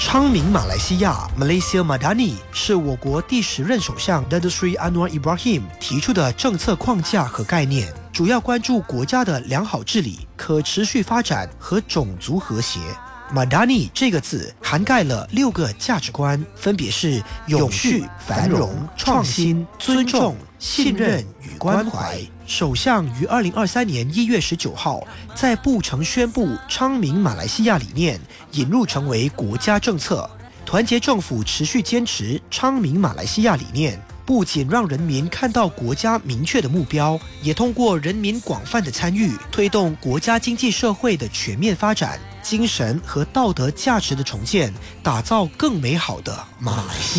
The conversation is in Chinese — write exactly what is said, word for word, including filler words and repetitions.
昌明马来西亚 Malaysia Madani 是我国第十任首相 Datuk Seri Anwar Ibrahim 提出的政策框架和概念，主要关注国家的良好治理、可持续发展和种族和谐。Madani 这个字涵盖了六个价值观，分别是永续、繁荣、创新、尊重、信任与关怀。首相于二零二三年一月十九号在布城宣布昌明马来西亚理念引入成为国家政策。团结政府持续坚持昌明马来西亚理念，不仅让人民看到国家明确的目标，也通过人民广泛的参与，推动国家经济社会的全面发展，精神和道德价值的重建，打造更美好的马来西亚。